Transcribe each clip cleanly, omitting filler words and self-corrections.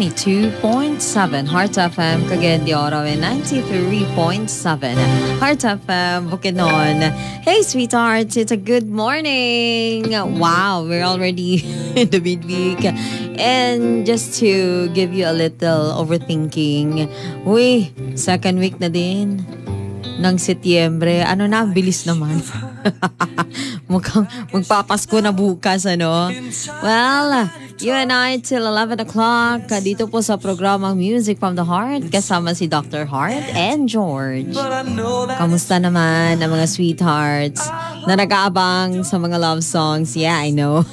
92.7 Heart FM, Cagayan de Oro, and 93.7 Heart FM, Bukidnon. Hey, sweethearts, it's a good morning. Wow, we're already in the midweek. And just to give you a little overthinking, second week na din ng Setyembre. Ano na, bilis naman. Mukhang magpapasko na bukas, ano? Well, you and I till 11 o'clock dito po sa programang Music from the Heart kasama si Dr. Heart and George. Kamusta naman ang mga sweethearts na nag-aabang sa mga love songs? Yeah, I know.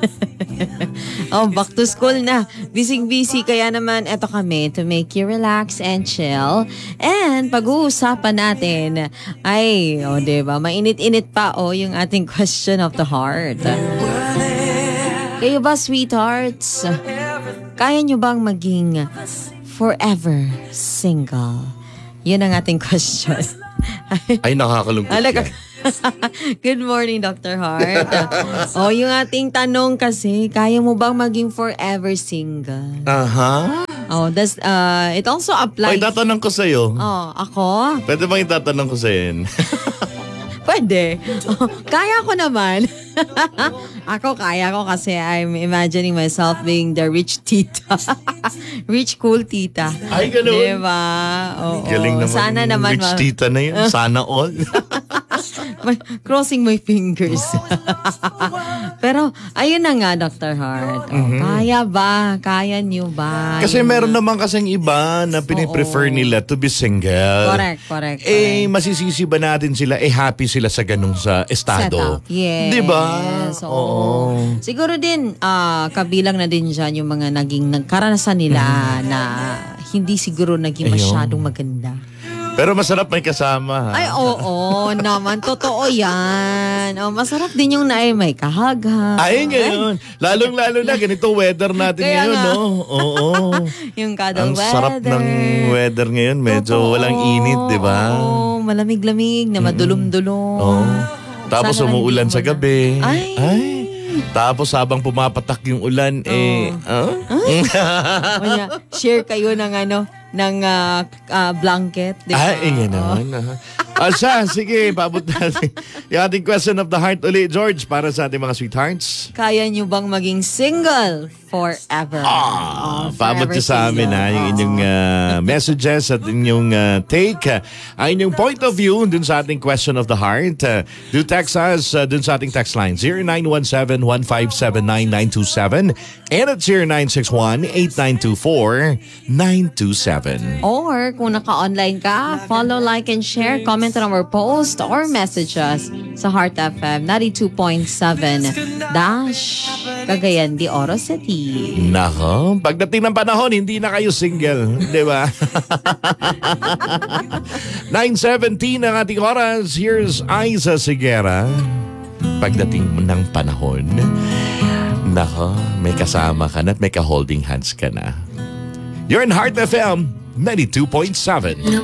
Oh, back to school na. Busy-busy. Kaya naman, eto kami to make you relax and chill. And pag-uusapan natin ay, diba, mainit-init pa, yung ating question of the heart. Kayo ba, sweethearts? Kaya nyo bang maging forever single? Yun ang ating question. Ay, nakakalungkot yan. Good morning, Dr. Hart. Yung ating tanong kasi, kaya mo bang maging forever single? Aha. It also applies. Itatanong ko sa'yo. Ako? Pwede bang itatanong ko sa'yo? Pwede. Kaya ko naman. Ako, kaya ko kasi I'm imagining myself being the rich tita. Rich, cool tita. Ay, ganun. Diba? Galing naman. Sana naman. Rich tita na yun. Sana all. Crossing my fingers. Pero, ayun na nga, Dr. Hart. Kaya ba? Kaya niyo ba? Kasi meron naman kasing iba na piniprefer nila to be single. Correct. Masisisi ba natin sila? Happy sila sa ganung sa estado. Setup. Yes. Diba? Oo. Siguro din, kabilang na din dyan yung mga naging karanasan nila na hindi siguro naging masyadong maganda. Pero masarap may kasama. Ay, oo naman. Totoo yan. Masarap din yung may kahag-hag. Ay, ngayon. Lalong-lalo na ganito weather natin kaya ngayon, nga. no? Oo. Yung cuddle Ang weather. sarap ng weather ngayon. Medyo walang init, di ba? Oo, malamig-lamig na madulom-dulom. Oo. Tapos Sana umuulan sa gabi. Ay. Tapos habang pumapatak yung ulan, share kayo ng blanket. Diba? Ay, gano'n. Sige, paabot natin. Yung ating question of the heart ulit, George, para sa ating mga sweethearts. Kaya nyo bang maging single forever? Paabot nyo sa amin yung inyong messages at inyong take, ang inyong point of view dun sa ating question of the heart. Do text us dun sa ating text line 0917-1579-927 and at 0961-8924-927. Or kung naka-online ka, follow, like, and share, comment on our post or message us sa Heart FM 92.7 Cagayan de Oro City. Nako, pagdating ng panahon, hindi na kayo single, di ba? 9:17 ang ating oras. Here's Aiza Sigera. Pagdating ng panahon, nako, may kasama ka na at may ka-holding hands ka na. You're in Heart FM 92.7.